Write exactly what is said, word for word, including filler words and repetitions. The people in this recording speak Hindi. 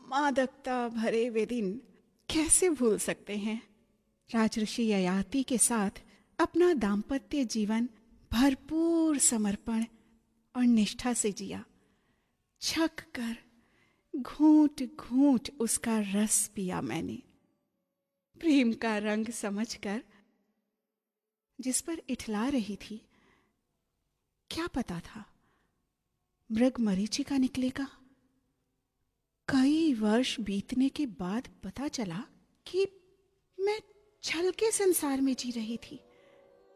मादकता भरे वे दिन कैसे भूल सकते हैं। राजऋषि ययाति के साथ अपना दाम्पत्य जीवन भरपूर समर्पण और निष्ठा से जिया। छक कर घूंट घूंट उसका रस पिया मैंने। प्रेम का रंग समझकर जिस पर इठला रही थी, क्या पता था मृग मरीचिका निकलेगा। कई वर्ष बीतने के बाद पता चला कि मैं छल के संसार में जी रही थी।